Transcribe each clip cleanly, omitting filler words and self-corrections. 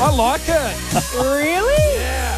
I like it. Really? Yeah.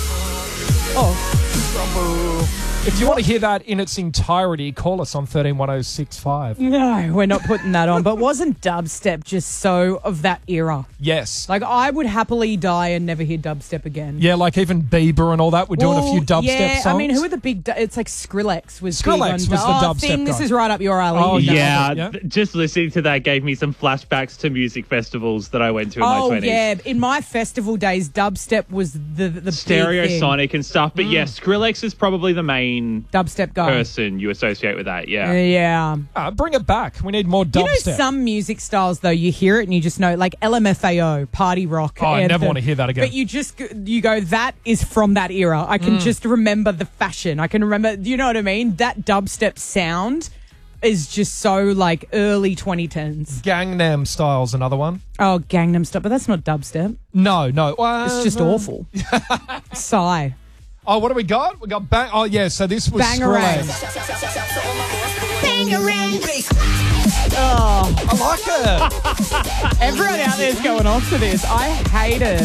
Oh. If you want to hear that in its entirety, call us on 131065. No, we're not putting that on. But wasn't dubstep just so of that era? Yes. Like, I would happily die and never hear dubstep again. Yeah, like even Bieber and all that were doing a few dubstep songs. I mean, who are the big... it's like Skrillex was Skrillex big on was the dubstep Finn, guy. this is right up your alley. Oh, Yeah, just listening to that gave me some flashbacks to music festivals that I went to in my 20s. Yeah. In my festival days, dubstep was the Stereo big thing. Sonic and stuff. But yeah, Skrillex is probably the main Dubstep guy. person you associate with that. Yeah. Yeah. Bring it back. We need more dubstep. You know, some music styles, though, you hear it and you just know, like LMFAO, party rock. Oh, I never anthem. want to hear that again. But you go, that is from that era. I can just remember the fashion. I can remember, you know what I mean? That dubstep sound is just so, like, early 2010s. Gangnam Style's another one. Oh, Gangnam Style. But that's not dubstep. No. It's just awful. Sigh. Oh, what do we got? We got bang. Oh, yeah. So this was Bangarang. Skrillex. Bangarang. Oh, I like it. everyone out there is going off to this. I hate it.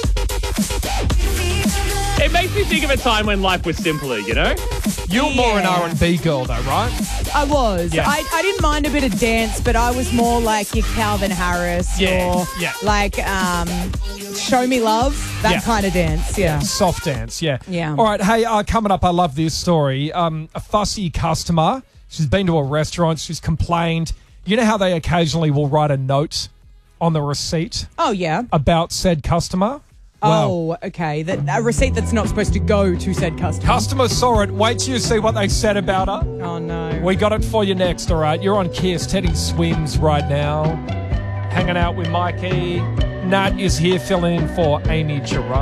It makes me think of a time when life was simpler, you know? You're more an Yeah. R&B girl, though, right? I was. Yeah. I didn't mind a bit of dance, but I was more like your Calvin Harris or like Show Me Love, that kind of dance. Yeah. Soft dance, yeah. Yeah. All right, hey, coming up, I love this story. A fussy customer, she's been to a restaurant, she's complained. You know how they occasionally will write a note on the receipt Oh, yeah. about said customer? Well, Oh, okay. A receipt that's not supposed to go to said customer. customer saw it. Wait till you see what they said about her. Oh, no. We got it for you next, all right? You're on Kiss. Teddy swims right now. Hanging out with Mikey. Nat is here filling in for Amy Gerard.